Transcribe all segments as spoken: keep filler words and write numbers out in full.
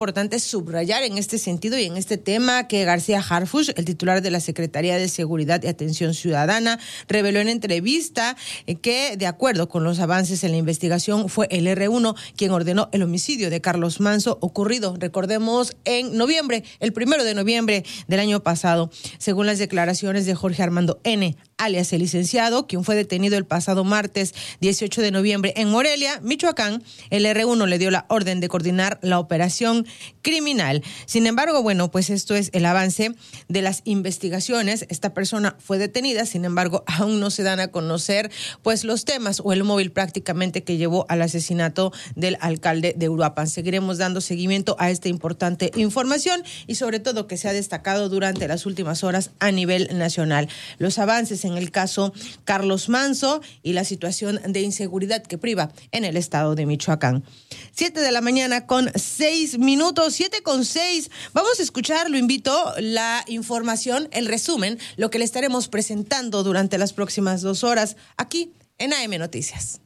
Importante subrayar en este sentido y en este tema que García Harfuch, el titular de la Secretaría de Seguridad y Atención Ciudadana, reveló en entrevista que, de acuerdo con los avances en la investigación, fue el erre uno quien ordenó el homicidio de Carlos Manzo, ocurrido, recordemos, en noviembre, el primero de noviembre del año pasado. Según las declaraciones de Jorge Armando N., alias el licenciado, quien fue detenido el pasado martes dieciocho de noviembre en Morelia, Michoacán, el erre uno le dio la orden de coordinar la operación criminal. Sin embargo, bueno, pues esto es el avance de las investigaciones. Esta persona fue detenida, sin embargo, aún no se dan a conocer pues los temas o el móvil prácticamente que llevó al asesinato del alcalde de Uruapan. Seguiremos dando seguimiento a esta importante información y sobre todo que se ha destacado durante las últimas horas a nivel nacional. Los avances en el caso Carlos Manzo y la situación de inseguridad que priva en el estado de Michoacán. Siete de la mañana con seis minutos, siete con seis. Vamos a escuchar, lo invito, la información, el resumen, lo que le estaremos presentando durante las próximas dos horas aquí en A M Noticias.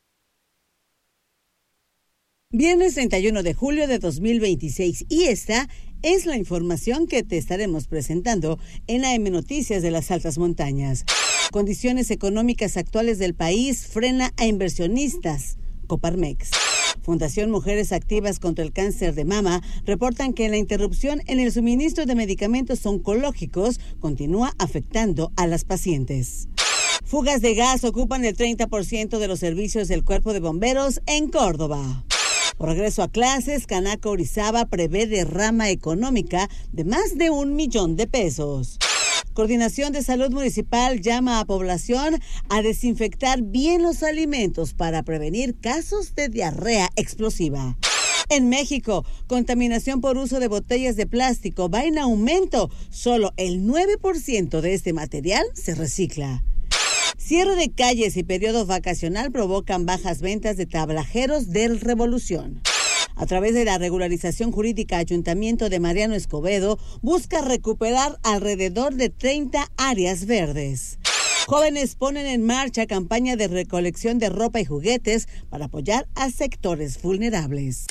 Viernes treinta y uno de julio de dos mil veintiséis y esta es la información que te estaremos presentando en A M Noticias de las Altas Montañas. Condiciones económicas actuales del país frena a inversionistas. Coparmex. Fundación Mujeres Activas contra el Cáncer de Mama reportan que la interrupción en el suministro de medicamentos oncológicos continúa afectando a las pacientes. Fugas de gas ocupan el treinta por ciento de los servicios del Cuerpo de Bomberos en Córdoba. Por regreso a clases, Canaco Orizaba prevé derrama económica de más de un millón de pesos. Coordinación de Salud Municipal llama a población a desinfectar bien los alimentos para prevenir casos de diarrea explosiva. En México, contaminación por uso de botellas de plástico va en aumento. Solo el nueve por ciento de este material se recicla. Cierre de calles y periodo vacacional provocan bajas ventas de tablajeros del Revolución. A través de la regularización jurídica, Ayuntamiento de Mariano Escobedo busca recuperar alrededor de treinta áreas verdes. Jóvenes ponen en marcha campaña de recolección de ropa y juguetes para apoyar a sectores vulnerables.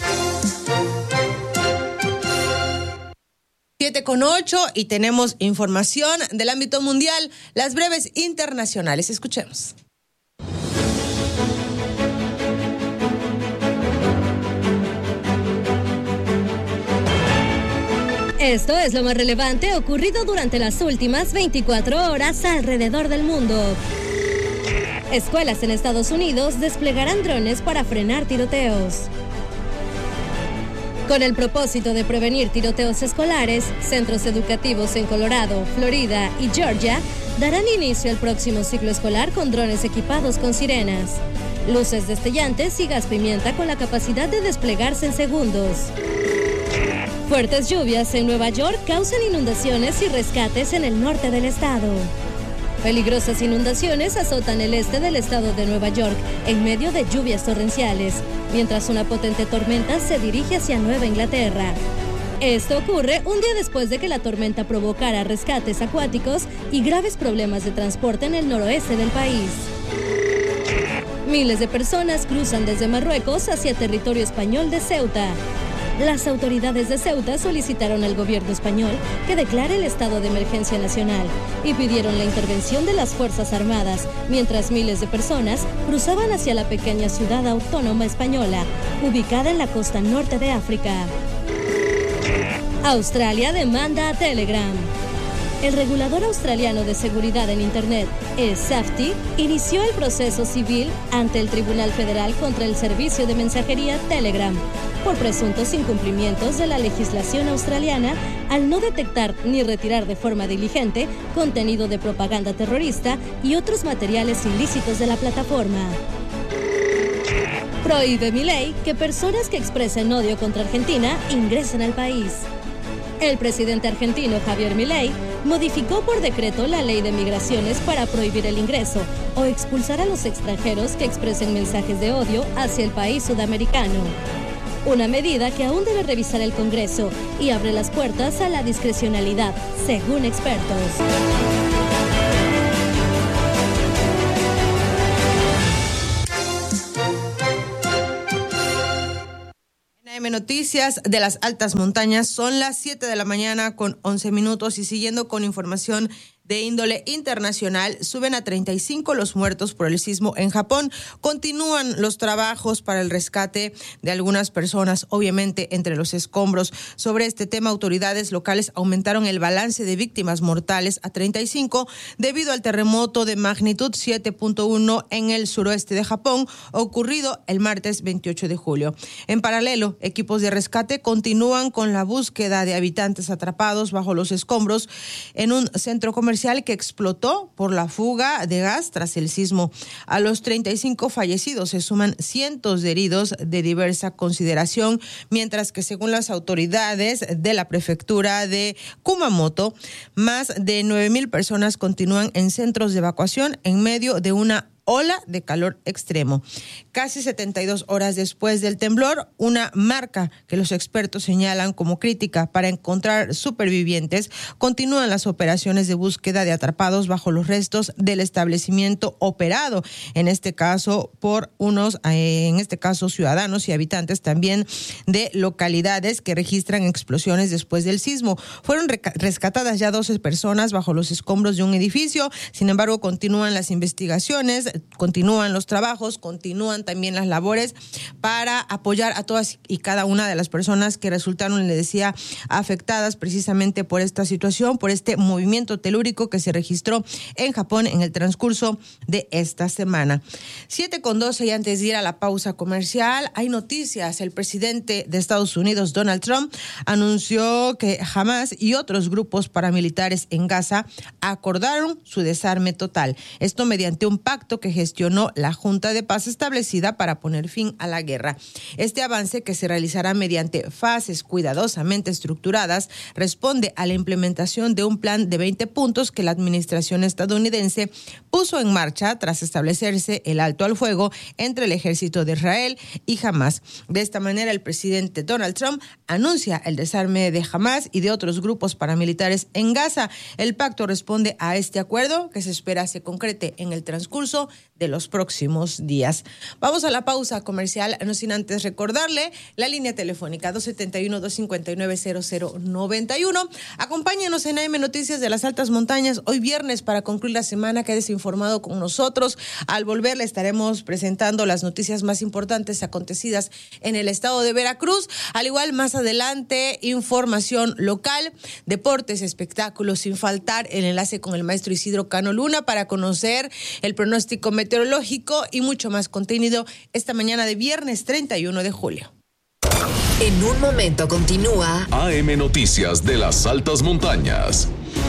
Siete con ocho y tenemos información del ámbito mundial, las breves internacionales. Escuchemos. Esto es lo más relevante ocurrido durante las últimas veinticuatro horas alrededor del mundo. Escuelas en Estados Unidos desplegarán drones para frenar tiroteos. Con el propósito de prevenir tiroteos escolares, centros educativos en Colorado, Florida y Georgia darán inicio al próximo ciclo escolar con drones equipados con sirenas, luces destellantes y gas pimienta con la capacidad de desplegarse en segundos. Fuertes lluvias en Nueva York causan inundaciones y rescates en el norte del estado. Peligrosas inundaciones azotan el este del estado de Nueva York en medio de lluvias torrenciales, mientras una potente tormenta se dirige hacia Nueva Inglaterra. Esto ocurre un día después de que la tormenta provocara rescates acuáticos y graves problemas de transporte en el noroeste del país. Miles de personas cruzan desde Marruecos hacia territorio español de Ceuta. Las autoridades de Ceuta solicitaron al gobierno español que declare el estado de emergencia nacional y pidieron la intervención de las Fuerzas Armadas, mientras miles de personas cruzaban hacia la pequeña ciudad autónoma española, ubicada en la costa norte de África. Australia demanda a Telegram. El regulador australiano de seguridad en Internet, eSafety, inició el proceso civil ante el Tribunal Federal contra el servicio de mensajería Telegram por presuntos incumplimientos de la legislación australiana al no detectar ni retirar de forma diligente contenido de propaganda terrorista y otros materiales ilícitos de la plataforma. Prohíbe Milei que personas que expresen odio contra Argentina ingresen al país. El presidente argentino Javier Milei modificó por decreto la ley de migraciones para prohibir el ingreso o expulsar a los extranjeros que expresen mensajes de odio hacia el país sudamericano. Una medida que aún debe revisar el Congreso y abre las puertas a la discrecionalidad, según expertos. En Noticias de las altas montañas. Son las siete de la mañana con once minutos y siguiendo con información de índole internacional, suben a treinta y cinco los muertos por el sismo en Japón. Continúan los trabajos para el rescate de algunas personas, obviamente entre los escombros. Sobre este tema, autoridades locales aumentaron el balance de víctimas mortales a treinta y cinco debido al terremoto de magnitud siete punto uno en el suroeste de Japón, ocurrido el martes veintiocho de julio. En paralelo, equipos de rescate continúan con la búsqueda de habitantes atrapados bajo los escombros en un centro comercial que explotó por la fuga de gas tras el sismo. A los treinta y cinco fallecidos se suman cientos de heridos de diversa consideración, mientras que según las autoridades de la prefectura de Kumamoto, más de nueve mil personas continúan en centros de evacuación en medio de una ola de calor extremo. Casi setenta y dos horas después del temblor, una marca que los expertos señalan como crítica para encontrar supervivientes, continúan las operaciones de búsqueda de atrapados bajo los restos del establecimiento operado, en este caso por unos, eh, en este caso ciudadanos y habitantes también de localidades que registran explosiones después del sismo. Fueron reca- rescatadas ya doce personas bajo los escombros de un edificio. Sin embargo, continúan las investigaciones, continúan los trabajos, continúan también las labores para apoyar a todas y cada una de las personas que resultaron, le decía, afectadas precisamente por esta situación, por este movimiento telúrico que se registró en Japón en el transcurso de esta semana. Siete con doce y antes de ir a la pausa comercial, hay noticias. El presidente de Estados Unidos, Donald Trump, anunció que Hamas y otros grupos paramilitares en Gaza acordaron su desarme total. Esto mediante un pacto que gestionó la Junta de Paz establecida para poner fin a la guerra. Este avance, que se realizará mediante fases cuidadosamente estructuradas, responde a la implementación de un plan de veinte puntos que la administración estadounidense puso en marcha tras establecerse el alto al fuego entre el ejército de Israel y Hamas. De esta manera, el presidente Donald Trump anuncia el desarme de Hamas y de otros grupos paramilitares en Gaza. El pacto responde a este acuerdo que se espera se concrete en el transcurso de los próximos días. Vamos a la pausa comercial, no sin antes recordarle la línea telefónica dos siete uno, dos cinco nueve, cero cero nueve uno. Acompáñenos en A M Noticias de las Altas Montañas hoy viernes para concluir la semana. Quédese informado con nosotros. Al volver le estaremos presentando las noticias más importantes acontecidas en el estado de Veracruz. Al igual, más adelante, información local, deportes, espectáculos, sin faltar el enlace con el maestro Isidro Cano Luna para conocer el pronóstico meteorológico y mucho más contenido esta mañana de viernes treinta y uno de julio. En un momento continúa A M Noticias de las Altas Montañas.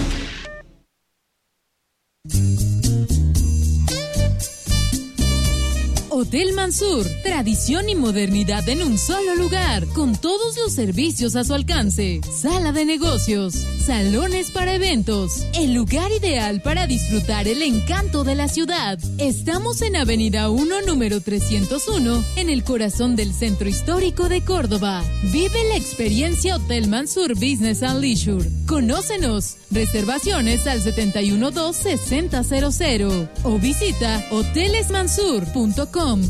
Hotel Mansur, tradición y modernidad en un solo lugar, con todos los servicios a su alcance. Sala de negocios, salones para eventos, el lugar ideal para disfrutar el encanto de la ciudad. Estamos en Avenida uno, número trescientos uno, en el corazón del centro histórico de Córdoba. Vive la experiencia Hotel Mansur Business and Leisure. Conócenos. Reservaciones al siete uno dos, seis cero cero cero o visita hoteles mansur punto com.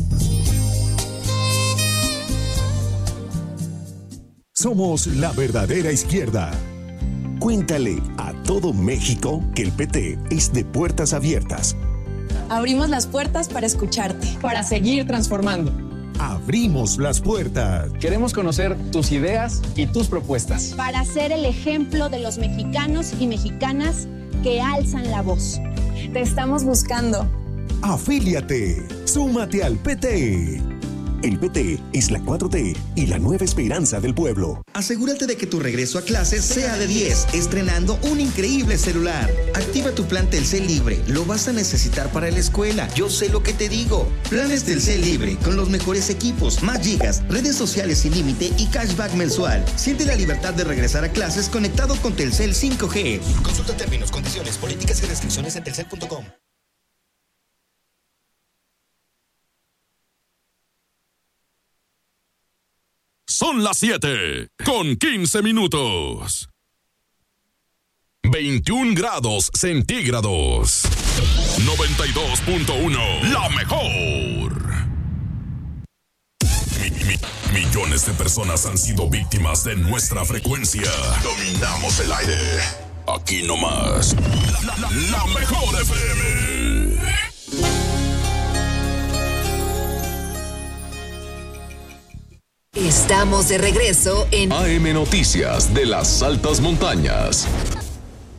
Somos la verdadera izquierda. Cuéntale a todo México que el P T es de puertas abiertas. Abrimos las puertas para escucharte, para seguir transformando. Abrimos las puertas. Queremos conocer tus ideas y tus propuestas. Para ser el ejemplo de los mexicanos y mexicanas que alzan la voz. Te estamos buscando. Afíliate. Súmate al P T. El P T es la cuatro T y la nueva esperanza del pueblo. Asegúrate de que tu regreso a clases sea de diez, estrenando un increíble celular. Activa tu plan Telcel Libre, lo vas a necesitar para la escuela. Yo sé lo que te digo. Planes Telcel Libre, con los mejores equipos, más gigas, redes sociales sin límite y cashback mensual. Siente la libertad de regresar a clases conectado con Telcel cinco G. Consulta términos, condiciones, políticas y restricciones en telcel punto com. Son las siete con quince minutos. veintiún grados centígrados. noventa y dos punto uno, la mejor. mi- millones de personas han sido víctimas de nuestra frecuencia. Dominamos el aire. Aquí nomás. La, la, la mejor F M. Estamos de regreso en A M Noticias de las Altas Montañas.